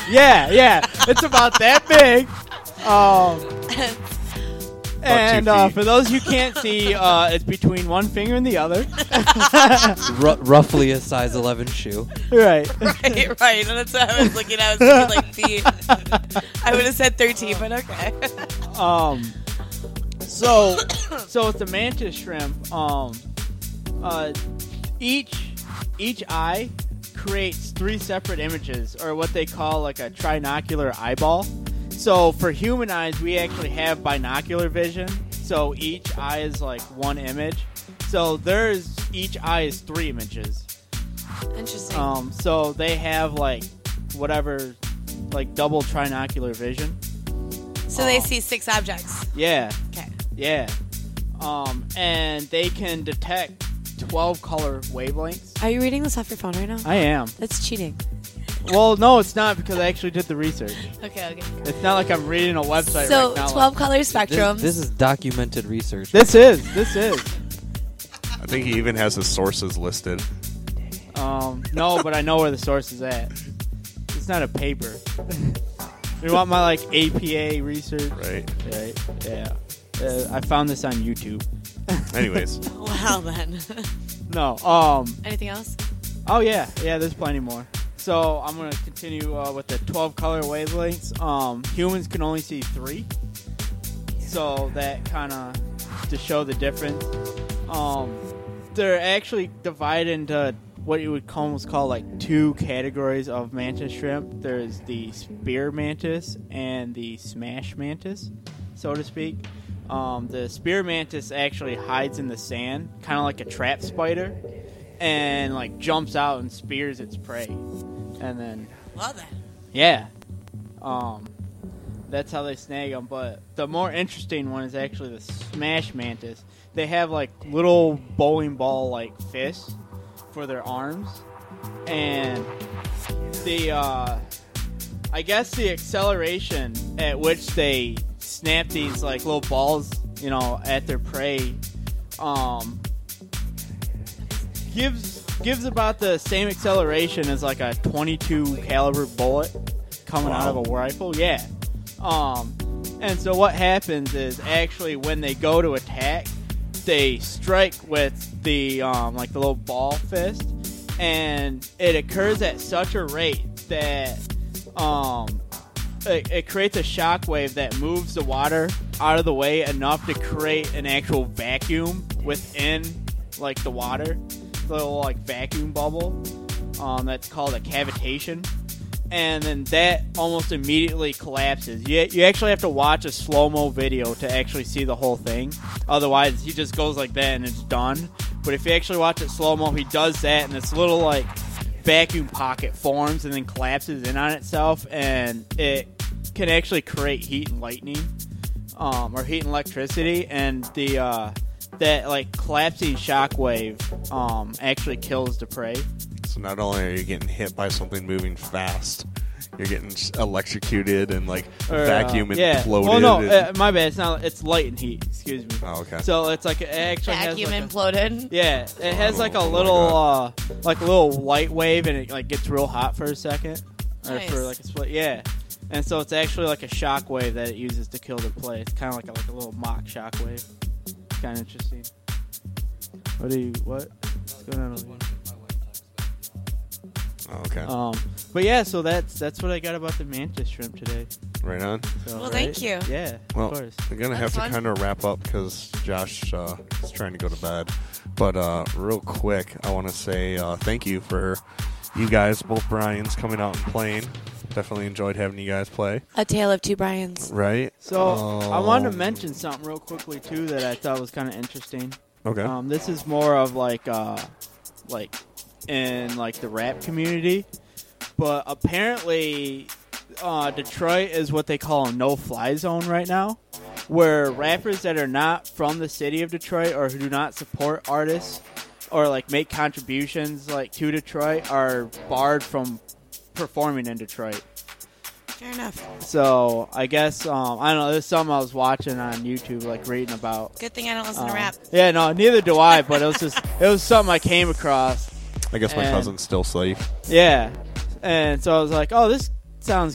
Yeah. It's about that big. And for those who can't see, it's between one finger and the other. Roughly a size 11 shoe. Right. Right. And that's what I was looking at. I was thinking, like, feet. I would have said 13, but okay. So it's a mantis shrimp. Each eye creates 3 separate images, or what they call like a trinocular eyeball. So for human eyes, we actually have binocular vision. So each eye is like one image. So each eye is 3 images. Interesting. So they have like whatever, like double trinocular vision. So they see 6 objects. Yeah. Okay. Yeah. And they can detect 12 color wavelengths. Are you reading this off your phone right now? I am. That's cheating. Well, no, it's not, because I actually did the research. Okay. It's not like I'm reading a website So right now. 12 color spectrums. This is documented research. This is. I think he even has his sources listed. No, but I know where the source is at. It's not a paper. You want my like APA research? Right. Yeah. I found this on YouTube. Anyways. Wow, then. No. Anything else? Oh yeah. There's plenty more. So I'm gonna continue with the 12 color wavelengths. Humans can only see 3, so that kind of to show the difference. They're actually divided into what you would almost call like 2 categories of mantis shrimp. There's the spear mantis and the smash mantis, so to speak. The spear mantis actually hides in the sand, kind of like a trap spider, and like jumps out and spears its prey. And then, Love that. yeah, that's how they snag them. But the more interesting one is actually the smash mantis. They have like little bowling ball like fists for their arms, and I guess the acceleration at which they snap these like little balls, at their prey, gives about the same acceleration as like a .22 caliber bullet coming out of a rifle. Yeah. And so what happens is actually when they go to attack, they strike with the like the little ball fist, and it occurs at such a rate that it creates a shockwave that moves the water out of the way enough to create an actual vacuum within like the water. Little like vacuum bubble that's called a cavitation, and then that almost immediately collapses. You actually have to watch a slow-mo video to actually see the whole thing, otherwise he just goes like that and it's done. But if you actually watch it slow-mo, he does that, and this little like vacuum pocket forms and then collapses in on itself, and it can actually create heat and lightning, or heat and electricity, and that like collapsing shockwave actually kills the prey. So not only are you getting hit by something moving fast, you're getting electrocuted and like vacuum imploded. Well, no, my bad. It's not. It's light and heat. Excuse me. Oh, okay. So it's like it actually Vacuum has imploded. Yeah, it has like a little light wave, and it like gets real hot for a second, or Nice. for like a split. Yeah. And so it's actually like a shockwave that it uses to kill the prey. It's kind of like a little mock shockwave. Kind of interesting. What's going on over here? Oh, okay. But yeah, so that's what I got about the mantis shrimp today. Right on. So, Well, thank you. Yeah, Well, of course. we're going to have That's to fun. kind of wrap up because Josh is trying to go to bed. But real quick, I want to say thank you for you guys, both Brians, coming out and playing. Definitely enjoyed having you guys play. A tale of 2 Brians. Right? So I wanted to mention something real quickly too that I thought was kind of interesting. Okay. This is more of like in like the rap community, but apparently Detroit is what they call a no-fly zone right now, where rappers that are not from the city of Detroit or who do not support artists or like make contributions like to Detroit are barred from performing in Detroit. Fair enough. So I guess I don't know. There's something I was watching on YouTube, like reading about. Good thing I don't listen to rap. Yeah, no, neither do I. But it was something I came across. I guess my and- cousin's still safe. Yeah, and so I was like, oh, this sounds